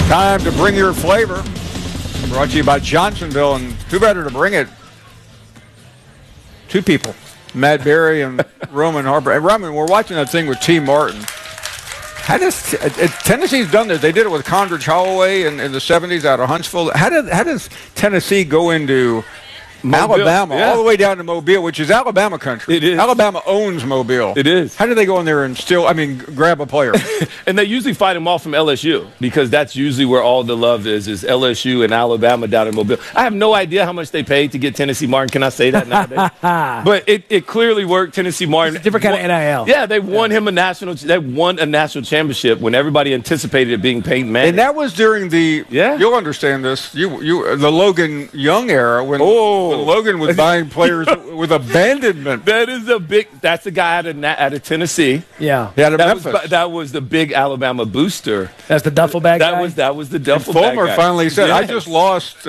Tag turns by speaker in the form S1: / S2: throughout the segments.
S1: Time to bring your flavor. Brought to you by Johnsonville, and who better to bring it? Two people, Matt Berry and Roman Harper. Roman, we're watching that thing with T. Martin. How does Tennessee's done this? They did it with Condredge Holloway in the 70s out of Huntsville. How does Tennessee go into Mobile, Alabama, all the way down to Mobile, which is Alabama country?
S2: It is.
S1: Alabama owns Mobile.
S2: It is.
S1: How do they go in there and grab a player?
S2: And they usually fight them off from LSU because that's usually where all the love is LSU and Alabama down in Mobile. I have no idea how much they paid to get Tennessee Martin. Can I say that nowadays? But it clearly worked. Tennessee Martin.
S3: It's a different kind of NIL.
S2: Yeah, they won him they won a national championship when everybody anticipated it being Peyton Manning.
S1: And that was during you'll understand this, the Logan Young era when Logan was buying players with abandonment.
S2: That's the guy out of Tennessee.
S3: Yeah.
S1: He had a Memphis.
S2: That was the big Alabama booster.
S3: That's the duffel bag guy?
S2: That was the duffel
S1: bag
S2: guy.
S1: Fulmer finally said, I just lost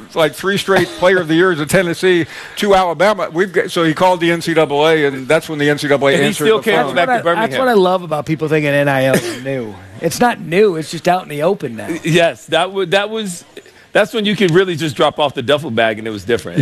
S1: 3 straight Player of the Years at Tennessee to Alabama. So he called the NCAA, and that's when the NCAA answered
S2: he still
S1: the phone.
S2: back to Birmingham.
S3: That's what I love about people thinking NIL is new. It's not new. It's just out in the open now.
S2: Yes, that's when you could really just drop off the duffel bag and it was different.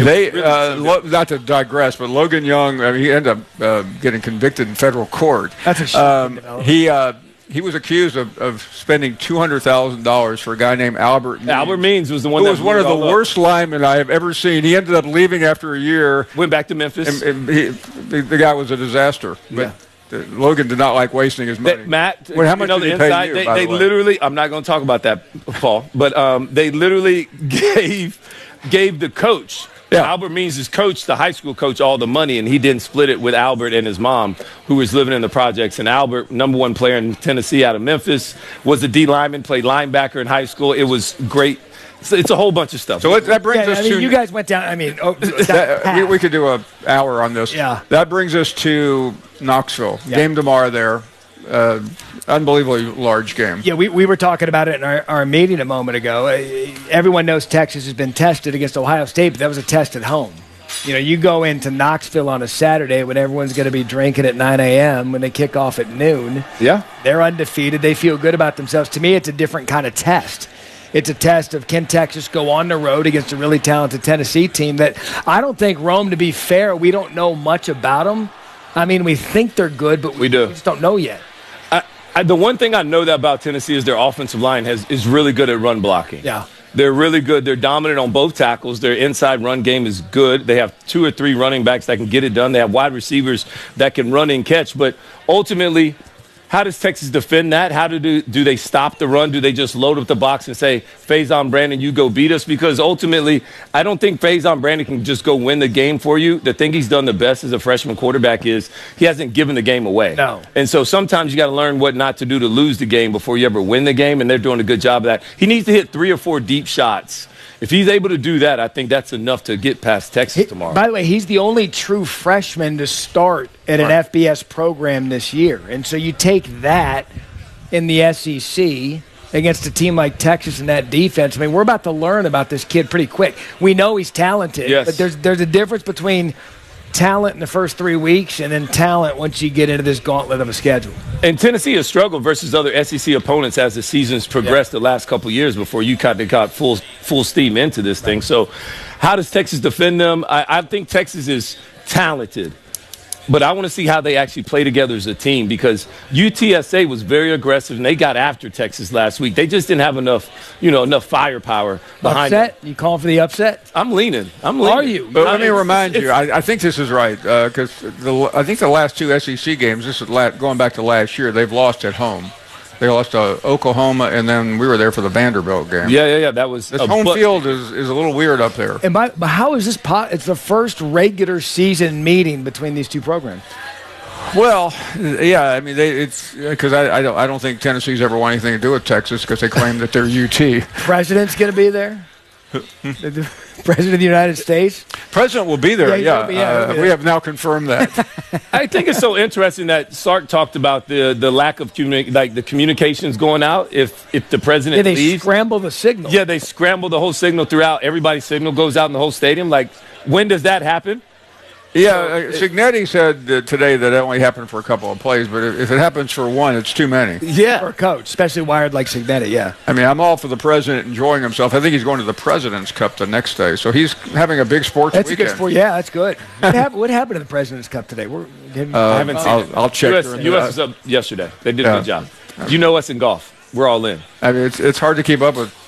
S1: Not to digress, but Logan Young, he ended up getting convicted in federal court.
S3: That's a shame.
S1: He was accused of spending $200,000 for a guy named Albert Means.
S2: Albert Means was the one
S1: who was one of the worst linemen I have ever seen. He ended up leaving after a year.
S2: Went back to Memphis.
S1: And the guy was a disaster. But Logan did not like wasting his money.
S2: Matt,
S1: how much did he pay you,
S2: they literally, I'm not going to talk about that, Paul, but they literally gave the coach, Albert Means' his coach, the high school coach, all the money, and he didn't split it with Albert and his mom, who was living in the projects. And Albert, number 1 player in Tennessee out of Memphis, was a D lineman, played linebacker in high school. It was great. It's a whole bunch of stuff.
S1: So that brings us to...
S3: you guys went down...
S1: we could do an hour on this.
S3: Yeah.
S1: That brings us to Knoxville. Yeah. Game tomorrow there. Unbelievably large game.
S3: Yeah, we were talking about it in our meeting a moment ago. Everyone knows Texas has been tested against Ohio State, but that was a test at home. You go into Knoxville on a Saturday when everyone's going to be drinking at 9 a.m. when they kick off at noon.
S1: Yeah.
S3: They're undefeated. They feel good about themselves. To me, it's a different kind of test. It's a test of can Texas go on the road against a really talented Tennessee team that I don't think Rome, to be fair, we don't know much about them. I mean, we think they're good, but we just don't know yet.
S2: The one thing I know about Tennessee is their offensive line is really good at run blocking.
S3: Yeah.
S2: They're really good. They're dominant on both tackles. Their inside run game is good. They have 2 or 3 running backs that can get it done. They have wide receivers that can run and catch. But ultimately, how does Texas defend that? How do they stop the run? Do they just load up the box and say, Faison Brandon, you go beat us? Because ultimately, I don't think Faison Brandon can just go win the game for you. The thing he's done the best as a freshman quarterback is he hasn't given the game away.
S3: No.
S2: And so sometimes you got to learn what not to do to lose the game before you ever win the game, and they're doing a good job of that. He needs to hit 3 or 4 deep shots. If he's able to do that, I think that's enough to get past Texas tomorrow.
S3: By the way, he's the only true freshman to start at an FBS program this year. And so you take that in the SEC against a team like Texas and that defense. I mean, we're about to learn about this kid pretty quick. We know he's talented, but there's a difference between talent in the first 3 weeks and then talent once you get into this gauntlet of a schedule.
S2: And Tennessee has struggled versus other SEC opponents as the season's progressed the last couple of years before you kind of got full steam into this thing. So how does Texas defend them? I think Texas is talented. But I want to see how they actually play together as a team because UTSA was very aggressive and they got after Texas last week. They just didn't have enough firepower behind
S3: upset?
S2: them.
S3: You calling for the upset?
S2: I'm leaning.
S3: Are you?
S1: But let me remind you, I think this is right because I think the last 2 SEC games, this is going back to last year, they've lost at home. They lost to Oklahoma, and then we were there for the Vanderbilt game.
S2: Yeah. That was
S1: this home field is a little weird up there.
S3: And but how is this? It's the first regular season meeting between these two programs.
S1: Well, yeah, I mean, it's because I don't think Tennessee's ever want anything to do with Texas because they claim that they're UT.
S3: President's going to be there. President of the United States?
S1: President will be there, yeah. We have now confirmed that.
S2: I think it's so interesting that Sark talked about the lack of the communications going out if the president
S3: they
S2: leaves.
S3: Scramble the signal.
S2: Yeah, they scramble the whole signal throughout. Everybody's signal goes out in the whole stadium. Like, when does that happen?
S1: Yeah, Cignetti said today that it only happened for a couple of plays, but if it happens for one, it's too many.
S2: Yeah.
S3: For a coach, especially wired like Cignetti, yeah.
S1: I mean, I'm all for the president enjoying himself. I think he's going to the President's Cup the next day, so he's having a big sports
S3: That's
S1: weekend.
S3: a good sport. Yeah, that's good. What happened to the President's Cup today?
S2: I haven't seen it.
S1: I'll check.
S2: U.S. was up yesterday. They did a good job. Do you know what's in golf? We're all in.
S1: I mean, it's hard to keep up with